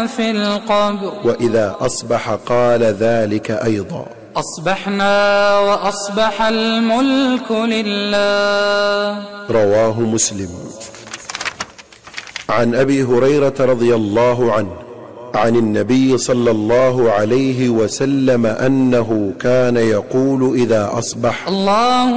في القبر. وإذا أصبح قال ذلك أيضا. أصبحنا وأصبح الملك لله. رواه مسلم. عن أبي هريرة رضي الله عنه عن النبي صلى الله عليه وسلم أنه كان يقول إذا أصبح: